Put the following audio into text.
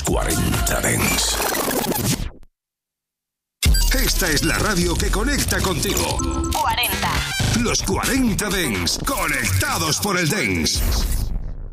40 Dance. Esta es la radio que conecta contigo. 40. Los 40 Dance, conectados por el Dance.